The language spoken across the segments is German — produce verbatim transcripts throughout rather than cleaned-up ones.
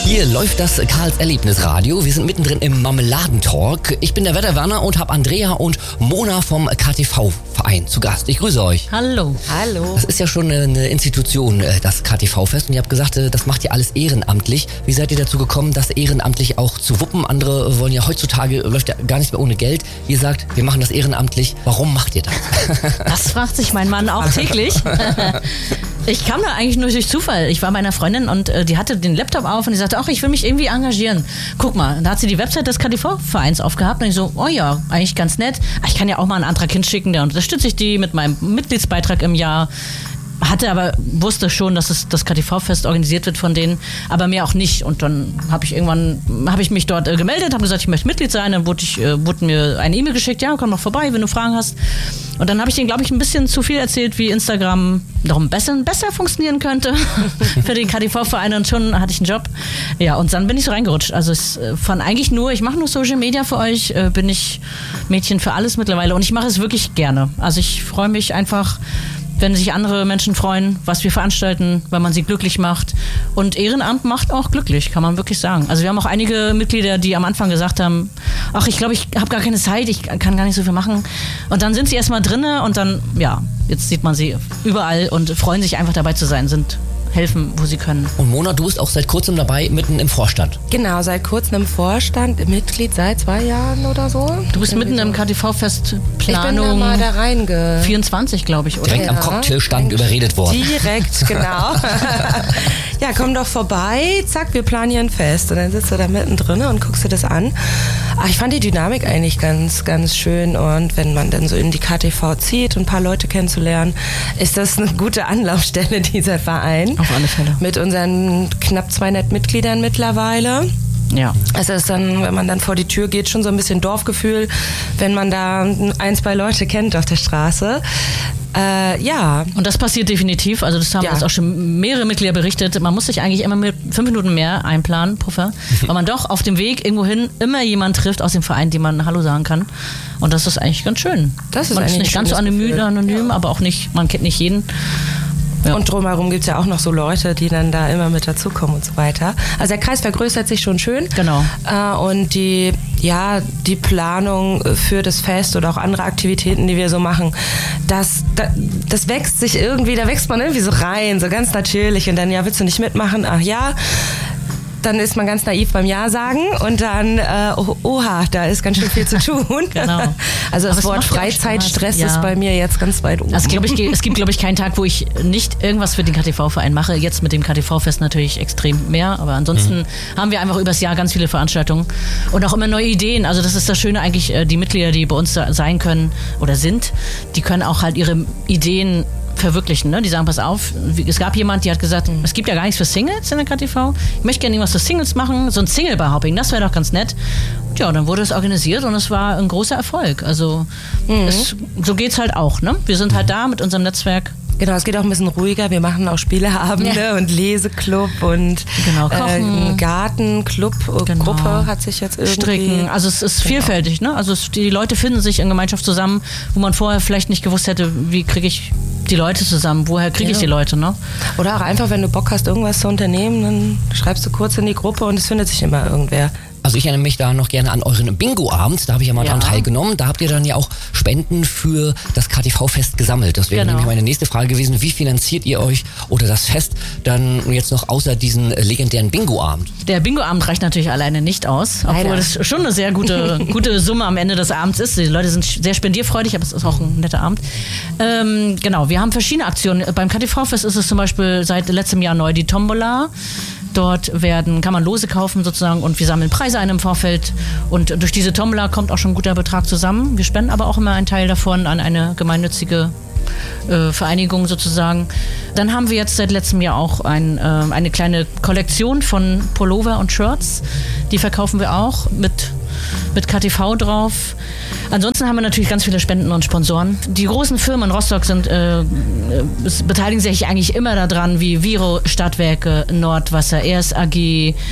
Hier läuft das Karls Erlebnisradio. Wir sind mittendrin im Marmeladentalk. Ich bin der Wetterwerner und habe Andrea und Mona vom K T V-Verein zu Gast. Ich grüße euch. Hallo. Hallo. Das ist ja schon eine Institution, das K T V-Fest. Und ihr habt gesagt, das macht ihr alles ehrenamtlich. Wie seid ihr dazu gekommen, das ehrenamtlich auch zu wuppen? Andere wollen ja heutzutage, läuft ja gar nicht mehr ohne Geld. Ihr sagt, wir machen das ehrenamtlich. Warum macht ihr das? Das fragt sich mein Mann auch täglich. Ich kam da eigentlich nur durch Zufall. Ich war bei einer Freundin und äh, die hatte den Laptop auf und die sagte, ach, ich will mich irgendwie engagieren. Guck mal, da hat sie die Website des K T V-Vereins aufgehabt und ich so, oh ja, eigentlich ganz nett. Ich kann ja auch mal einen Antrag hinschicken, da unterstütze ich die mit meinem Mitgliedsbeitrag im Jahr. Hatte aber, wusste schon, dass es das K T V-Fest organisiert wird von denen, aber mehr auch nicht. Und dann habe ich irgendwann, habe ich mich dort äh, gemeldet, habe gesagt, ich möchte Mitglied sein. Dann wurde, ich, äh, wurde mir eine E-Mail geschickt, ja, komm doch vorbei, wenn du Fragen hast. Und dann habe ich denen, glaube ich, ein bisschen zu viel erzählt, wie Instagram noch ein bisschen besser funktionieren könnte für den K T V-Verein. Und schon hatte ich einen Job. Ja, und dann bin ich so reingerutscht. Also es von eigentlich nur, ich mache nur Social Media für euch, äh, bin ich Mädchen für alles mittlerweile. Und ich mache es wirklich gerne. Also ich freue mich einfach, wenn sich andere Menschen freuen, was wir veranstalten, weil man sie glücklich macht. Und Ehrenamt macht auch glücklich, kann man wirklich sagen. Also wir haben auch einige Mitglieder, die am Anfang gesagt haben, ach, ich glaube, ich habe gar keine Zeit, ich kann gar nicht so viel machen. Und dann sind sie erstmal drinne und dann, ja, jetzt sieht man sie überall und freuen sich einfach dabei zu sein, sind helfen, wo sie können. Und Mona, du bist auch seit kurzem dabei, mitten im Vorstand. Genau, seit kurzem im Vorstand, Mitglied seit zwei Jahren oder so. Du bist mitten so. im K T V-Fest Planung. Ich bin da mal da reinge... vierundzwanzig, glaube ich, oder? Direkt ja, am Cocktailstand überredet worden. Direkt, genau. Ja, komm doch vorbei, zack, wir planen hier ein Fest. Und dann sitzt du da mittendrin und guckst dir das an. Ach, ich fand die Dynamik eigentlich ganz, ganz schön. Und wenn man dann so in die K T V zieht und ein paar Leute kennenzulernen, ist das eine gute Anlaufstelle, dieser Verein. Auf alle Fälle. Mit unseren knapp zweihundert Mitgliedern mittlerweile. Ja. Es ist dann, wenn man dann vor die Tür geht, schon so ein bisschen Dorfgefühl, wenn man da ein, zwei Leute kennt auf der Straße. Äh, ja. Und das passiert definitiv. Also das haben ja. uns auch schon mehrere Mitglieder berichtet. Man muss sich eigentlich immer mit fünf Minuten mehr einplanen, Puffer, weil man doch auf dem Weg irgendwo hin immer jemanden trifft aus dem Verein, dem man Hallo sagen kann. Und das ist eigentlich ganz schön. Das ist man ist nicht ganz so anonym, anonym ja. aber auch nicht, man kennt nicht jeden. Ja. Und drumherum gibt es ja auch noch so Leute, die dann da immer mit dazukommen und so weiter. Also der Kreis vergrößert sich schon schön. Genau. Äh, und die, ja, die Planung für das Fest oder auch andere Aktivitäten, die wir so machen, das, das, das wächst sich irgendwie, da wächst man irgendwie so rein, so ganz natürlich. Und dann, ja, willst du nicht mitmachen? Ach ja. Dann ist man ganz naiv beim Ja sagen und dann, äh, oh, oha, da ist ganz schön viel zu tun. Genau. Also das Wort Freizeitstress ja. ist bei mir jetzt ganz weit oben. Also, glaub ich, es gibt, glaube ich, keinen Tag, wo ich nicht irgendwas für den K T V-Verein mache. Jetzt mit dem K T V-Fest natürlich extrem mehr, aber ansonsten mhm. haben wir einfach übers Jahr ganz viele Veranstaltungen und auch immer neue Ideen. Also das ist das Schöne eigentlich, die Mitglieder, die bei uns sein können oder sind, die können auch halt ihre Ideen verwirklichen, ne? Die sagen, pass auf, es gab jemand, die hat gesagt, es gibt ja gar nichts für Singles in der K T V. Ich möchte gerne irgendwas für Singles machen, so ein Single-Bar-Hopping, das wäre doch ganz nett. Und ja, dann wurde es organisiert und es war ein großer Erfolg. Also mhm. es, so geht's halt auch, ne? Wir sind halt da mit unserem Netzwerk. Genau, es geht auch ein bisschen ruhiger. Wir machen auch Spieleabende ja. und Leseclub und genau, äh, Gartenclub, genau. Gruppe hat sich jetzt irgendwie... Stricken, also es ist genau. vielfältig, ne? Also es, die Leute finden sich in Gemeinschaft zusammen, wo man vorher vielleicht nicht gewusst hätte, wie kriege ich die Leute zusammen, woher kriege ja. ich die Leute, ne? Oder auch einfach, wenn du Bock hast, irgendwas zu unternehmen, dann schreibst du kurz in die Gruppe und es findet sich immer irgendwer. Also ich erinnere mich da noch gerne an euren Bingo-Abend, da habe ich ja mal ja. dran teilgenommen. Da habt ihr dann ja auch Spenden für das K T V-Fest gesammelt. Das wäre genau. nämlich meine nächste Frage gewesen. Wie finanziert ihr euch oder das Fest dann jetzt noch außer diesen legendären Bingo-Abend? Der Bingo-Abend reicht natürlich alleine nicht aus, obwohl Leider. das schon eine sehr gute, gute Summe am Ende des Abends ist. Die Leute sind sehr spendierfreudig, aber es ist auch ein netter Abend. Ähm, genau, wir haben verschiedene Aktionen. Beim K T V-Fest ist es zum Beispiel seit letztem Jahr neu die Tombola. Dort werden, kann man Lose kaufen sozusagen und wir sammeln Preise ein im Vorfeld und durch diese Tombola kommt auch schon ein guter Betrag zusammen. Wir spenden aber auch immer einen Teil davon an eine gemeinnützige äh, Vereinigung sozusagen. Dann haben wir jetzt seit letztem Jahr auch ein, äh, eine kleine Kollektion von Pullover und Shirts. Die verkaufen wir auch mit mit K T V drauf. Ansonsten haben wir natürlich ganz viele Spenden und Sponsoren. Die großen Firmen in Rostock sind, äh, beteiligen sich eigentlich immer daran, wie Viro, Stadtwerke, Nordwasser, R S A G,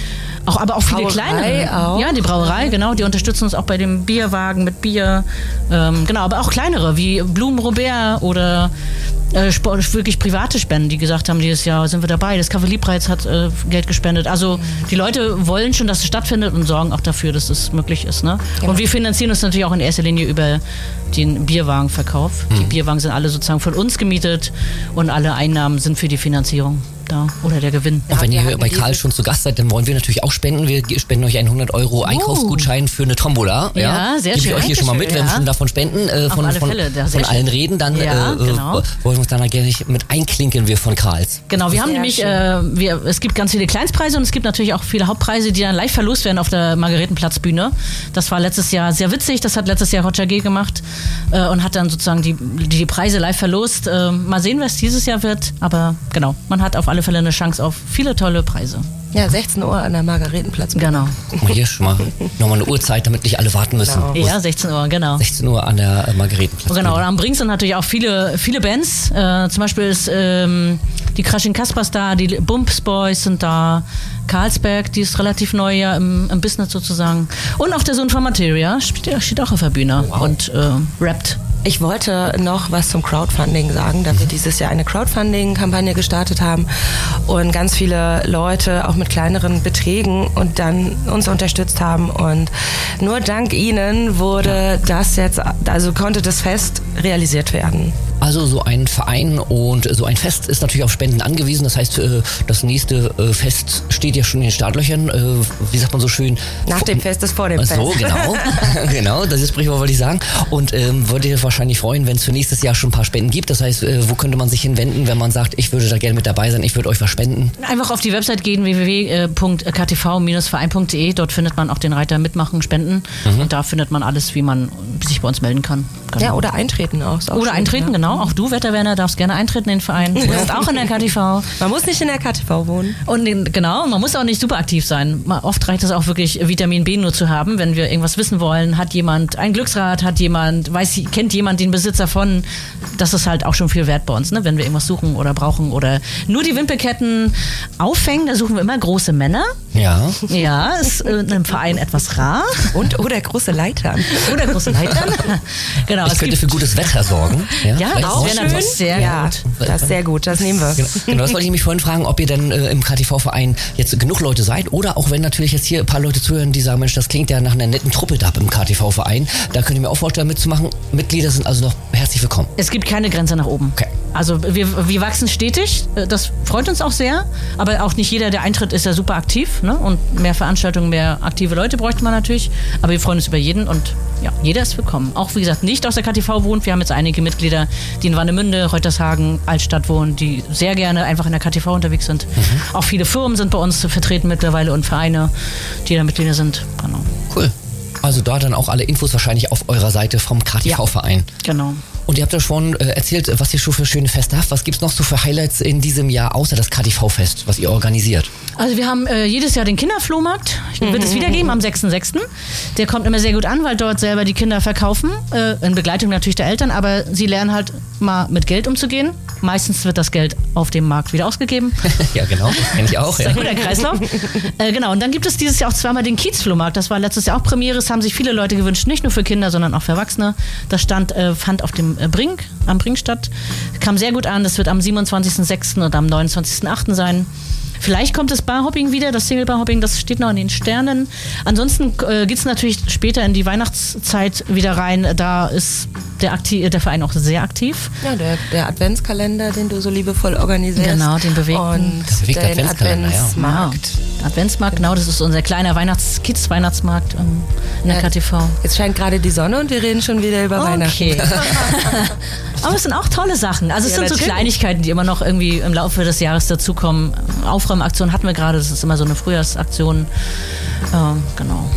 Auch, aber auch viele Brauerei kleinere. Auch. Ja, die Brauerei, genau. Die unterstützen uns auch bei dem Bierwagen mit Bier. Ähm, genau, aber auch kleinere, wie Blumen Robert oder äh, wirklich private Spenden, die gesagt haben, dieses Jahr sind wir dabei. Das Café Liebreiz hat äh, Geld gespendet. Also die Leute wollen schon, dass es stattfindet und sorgen auch dafür, dass es möglich ist. Ne? Ja. Und wir finanzieren uns natürlich auch in erster Linie über den Bierwagenverkauf. Mhm. Die Bierwagen sind alle sozusagen von uns gemietet und alle Einnahmen sind für die Finanzierung da oder der Gewinn. Und wenn ihr hier bei Karl schon zu Gast seid, dann wollen wir natürlich auch spenden. Wir spenden euch einen hundert Euro Einkaufsgutschein für eine Tombola. Ja, ja sehr Gebe schön. ich euch hier schon mal mit, ja. wenn wir schon davon spenden, äh, von, von, Fälle, von allen reden, dann ja, äh, genau. wollen wir uns dann gerne mit einklinken wir von Karls. Genau, wir haben nämlich, äh, wir, es gibt ganz viele Kleinstpreise und es gibt natürlich auch viele Hauptpreise, die dann live verlost werden auf der Margaretenplatzbühne. Das war letztes Jahr sehr witzig, das hat letztes Jahr Roger G. gemacht äh, und hat dann sozusagen die, die Preise live verlost. Äh, mal sehen, was dieses Jahr wird, aber genau, man hat auf alle Fälle eine Chance auf viele tolle Preise. Ja, sechzehn Uhr an der Margaretenplatz. Genau. Guck mal hier schon mal nochmal eine Uhrzeit, damit nicht alle warten müssen. Genau. Ja, sechzehn Uhr, genau. sechzehn Uhr an der Margaretenplatz. Genau, und am Brink sind natürlich auch viele, viele Bands. Äh, zum Beispiel ist ähm, die Crashing Kaspers da, die Bumps Boys sind da, Carlsberg, die ist relativ neu ja im, im Business sozusagen. Und auch der Sohn von Materia steht, steht auch auf der Bühne wow. und äh, rappt. Ich wollte noch was zum Crowdfunding sagen, da wir dieses Jahr eine Crowdfunding-Kampagne gestartet haben und ganz viele Leute auch mit kleineren Beträgen und dann uns unterstützt haben und nur dank ihnen wurde das jetzt, also konnte das Fest realisiert werden. Also so ein Verein und so ein Fest ist natürlich auf Spenden angewiesen. Das heißt, das nächste Fest steht ja schon in den Startlöchern. Wie sagt man so schön? Nach dem Fest ist vor dem Fest. So, genau. Genau, das ist Sprichwort, wollte ich sagen. Und ähm, würde ihr wahrscheinlich freuen, wenn es für nächstes Jahr schon ein paar Spenden gibt. Das heißt, äh, wo könnte man sich hinwenden, wenn man sagt, ich würde da gerne mit dabei sein, ich würde euch was spenden? Einfach auf die Website gehen, w w w punkt k t v Bindestrich verein punkt d e. Dort findet man auch den Reiter Mitmachen, Spenden. Mhm. Und da findet man alles, wie man sich bei uns melden kann. Genau. Ja, oder eintreten auch. auch oder schön, eintreten, ja. Genau. Auch du, Wetterwerner, darfst gerne eintreten in den Verein. Du bist auch in der K T V. Man muss nicht in der K T V wohnen. Und genau, man muss auch nicht super aktiv sein. Oft reicht es auch wirklich, Vitamin B nur zu haben, wenn wir irgendwas wissen wollen. Hat jemand ein Glücksrad, hat jemand, weiß, kennt jemand den Besitzer von. Das ist halt auch schon viel wert bei uns, ne? Wenn wir irgendwas suchen oder brauchen oder nur die Wimpelketten aufhängen, da suchen wir immer große Männer. Ja. Ja, ist in einem Verein etwas rar. Und oder große Leitern. Oder große Leitern. Genau. Ich könnte für gutes Wetter sorgen. Ja, ja das wäre natürlich sehr ja, gut. Das ist sehr gut, das nehmen wir. Genau, das wollte ich mich vorhin fragen, ob ihr denn äh, im K T V-Verein jetzt genug Leute seid oder auch wenn natürlich jetzt hier ein paar Leute zuhören, die sagen, Mensch, das klingt ja nach einer netten Truppe da im K T V-Verein. Da könnt ihr mir auch vorstellen, mitzumachen. Mitglieder sind also noch herzlich willkommen. Es gibt keine Grenze nach oben. Okay. Also wir, wir wachsen stetig, das freut uns auch sehr, aber auch nicht jeder, der eintritt, ist ja super aktiv, ne? Und mehr Veranstaltungen, mehr aktive Leute bräuchte man natürlich, aber wir freuen uns über jeden und ja, jeder ist willkommen. Auch wie gesagt, nicht aus der K T V wohnt, wir haben jetzt einige Mitglieder, die in Warnemünde, Reutershagen, Altstadt wohnen, die sehr gerne einfach in der K T V unterwegs sind. Mhm. Auch viele Firmen sind bei uns vertreten mittlerweile und Vereine, die da Mitglieder sind. Genau. Cool. Also da dann auch alle Infos wahrscheinlich auf eurer Seite vom K T V-Verein. Ja, genau. Und ihr habt ja schon äh, erzählt, was ihr schon für schöne Feste habt. Was gibt's noch so für Highlights in diesem Jahr, außer das K T V-Fest, was ihr organisiert? Also wir haben äh, jedes Jahr den Kinderflohmarkt. Mhm. Wird es wieder geben am sechsten sechsten Der kommt immer sehr gut an, weil dort selber die Kinder verkaufen. Äh, in Begleitung natürlich der Eltern, aber sie lernen halt mal mit Geld umzugehen. Meistens wird das Geld auf dem Markt wieder ausgegeben. Ja, genau. Das kenne ich auch. Das ist ein guter Kreislauf. äh, genau. Und dann gibt es dieses Jahr auch zweimal den Kiezflohmarkt. Das war letztes Jahr auch Premiere. Das haben sich viele Leute gewünscht. Nicht nur für Kinder, sondern auch für Erwachsene. Das stand, äh, fand auf dem äh, Brink, am Brink statt. Kam sehr gut an. Das wird am siebenundzwanzigsten sechsten und am neunundzwanzigsten achten sein. Vielleicht kommt das Barhopping wieder, das Single-Barhopping, das steht noch in den Sternen. Ansonsten äh, geht es natürlich später in die Weihnachtszeit wieder rein. Da ist der, Akti- der Verein auch sehr aktiv. Ja, der, der Adventskalender, den du so liebevoll organisierst. Genau, den bewegten. Und das bewegte den Adventskalender, Adventsmarkt. Ja. Adventsmarkt, genau, das ist unser kleiner Weihnachts-Kids-Weihnachtsmarkt ähm, in der ja, K T V. Jetzt scheint gerade die Sonne und wir reden schon wieder über okay. Weihnachten. Aber es sind auch tolle Sachen. Also es ja, sind natürlich. so Kleinigkeiten, die immer noch irgendwie im Laufe des Jahres dazukommen. Aufräumaktion hatten wir gerade, das ist immer so eine Frühjahrsaktion. Ähm, genau.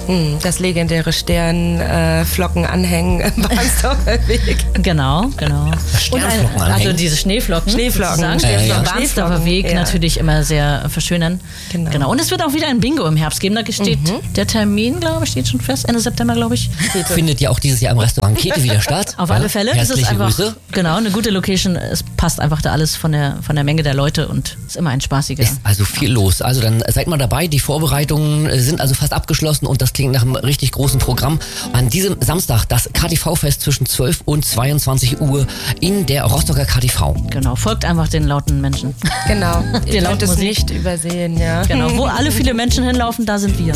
Das legendäre Sternflocken äh, anhängen im Barnsdorfer Weg. Genau, genau. Sternflocken ein, also diese Schneeflocken. Schneeflocken. Sozusagen, äh, die ja. den Barnsdorfer Weg ja. natürlich immer sehr verschönern. Genau. genau. Und es wird auch wieder ein Bingo im Herbst geben. Da steht mhm. der Termin, glaube ich, steht schon fest. Ende September, glaube ich. Findet ja auch dieses Jahr im Restaurant Kete wieder statt. Auf ja. alle Fälle. Es ist Herzliche einfach Grüße. genau eine gute Location. Es passt einfach da alles von der, von der Menge der Leute und ist immer ein spaßiger. Ist also viel los. Also dann seid mal dabei. Die Vorbereitungen sind also fast abgeschlossen und das klingt nach einem richtig großen Programm. An diesem Samstag das K T V-Fest zwischen zwölf und zweiundzwanzig Uhr in der Rostocker K T V. Genau, folgt einfach den lauten Menschen. Genau, ihr könnt es nicht übersehen, ja. Genau, wo alle viele Menschen hinlaufen, da sind wir.